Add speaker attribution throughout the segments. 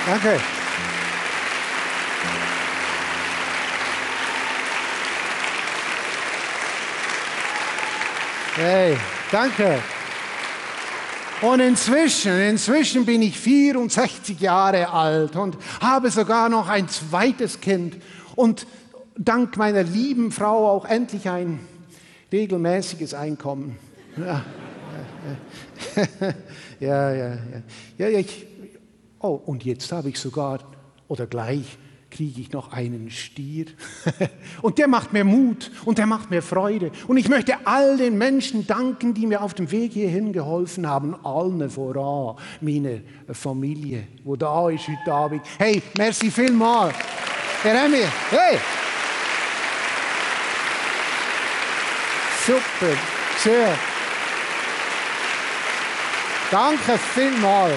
Speaker 1: Danke. Hey, danke. Und inzwischen bin ich 64 Jahre alt und habe sogar noch ein zweites Kind. Und dank meiner lieben Frau auch endlich ein regelmäßiges Einkommen. Ja, oh, und jetzt habe ich sogar, oder gleich, kriege ich noch einen Stier. Und der macht mir Mut und der macht mir Freude. Und ich möchte all den Menschen danken, die mir auf dem Weg hierhin geholfen haben. Allen voran, meine Familie, wo da ist heute Abend. Hey, merci vielmals. Herr Emmy, hey. Super, sehr. Danke vielmals.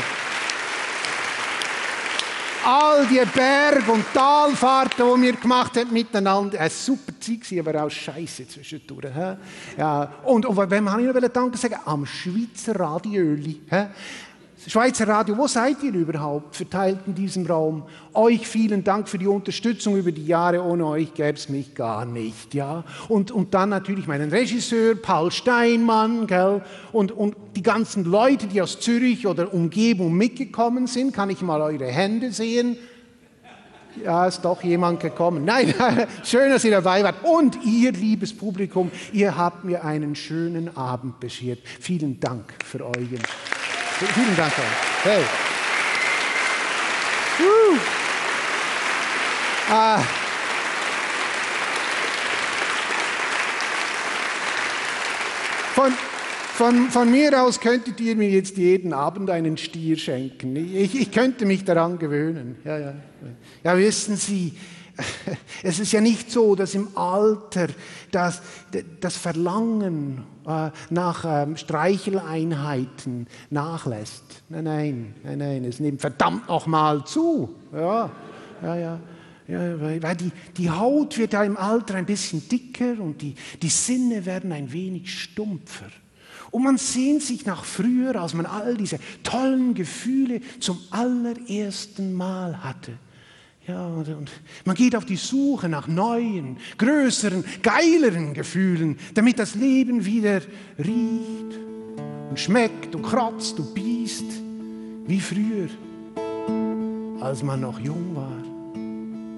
Speaker 1: All die Berg- und Talfahrten, die wir gemacht haben miteinander, eine super Zeit, aber auch Scheiße zwischendurch. Ja. Und wem habe ich noch Danke sagen? Am Schweizer Radiöli. Schweizer Radio, wo seid ihr überhaupt verteilt in diesem Raum? Euch vielen Dank für die Unterstützung über die Jahre. Ohne euch gäbe es mich gar nicht. Ja? Und dann natürlich meinen Regisseur, Paul Steinmann, gell? Und die ganzen Leute, die aus Zürich oder Umgebung mitgekommen sind. Kann ich mal eure Hände sehen? Ja, ist doch jemand gekommen. Nein, schön, dass ihr dabei wart. Und ihr, liebes Publikum, ihr habt mir einen schönen Abend beschert. Vielen Dank für euren... Vielen Dank euch. Hey. Von mir aus könntet ihr mir jetzt jeden Abend einen Stier schenken. Ich könnte mich daran gewöhnen. Ja, wissen Sie, es ist ja nicht so, dass im Alter das Verlangen nach Streicheleinheiten nachlässt. Nein, es nimmt verdammt nochmal zu. Ja, weil die Haut wird ja im Alter ein bisschen dicker und die Sinne werden ein wenig stumpfer. Und man sehnt sich nach früher, als man all diese tollen Gefühle zum allerersten Mal hatte. Ja, und man geht auf die Suche nach neuen, größeren, geileren Gefühlen, damit das Leben wieder riecht und schmeckt und kratzt und beißt, wie früher, als man noch jung war.